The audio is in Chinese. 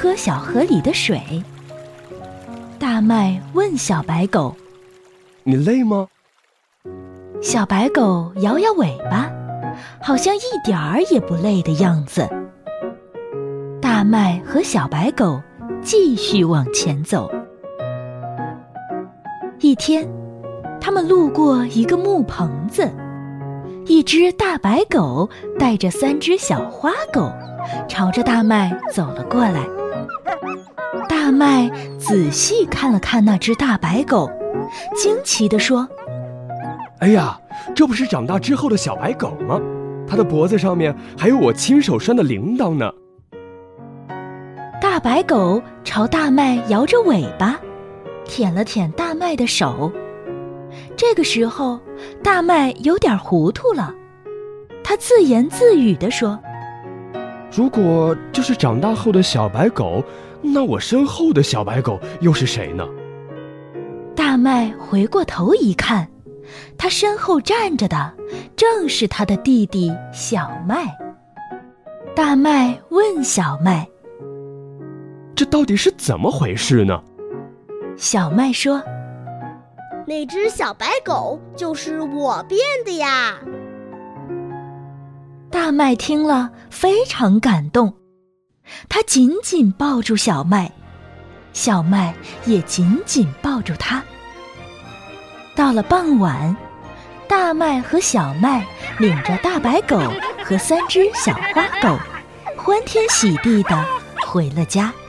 喝小河里的水。大麦问小白狗：“ 你累吗？” 小白狗摇摇尾巴，好像一点儿也不累的样子。大麦和小白狗继续往前走。一天，他们路过一个木棚子，一只大白狗带着3只小花狗，朝着大麦走了过来。大麦仔细看了看那只大白狗，惊奇地说：“ 哎呀，这不是长大之后的小白狗吗？它的脖子上面还有我亲手拴的铃铛呢。” 大白狗朝大麦摇着尾巴，舔了舔大麦的手。这个时候，大麦有点糊涂了，他自言自语地说：“ 如果这是长大后的小白狗，那我身后的小白狗又是谁呢？” 大麦回过头一看，他身后站着的正是他的弟弟小麦。大麦问小麦：“ 这到底是怎么回事呢？” 小麦说：“ 那只小白狗就是我变的呀。” 大麦听了非常感动，他紧紧抱住小麦，小麦也紧紧抱住他。到了傍晚，大麦和小麦领着大白狗和3只小花狗，欢天喜地地回了家。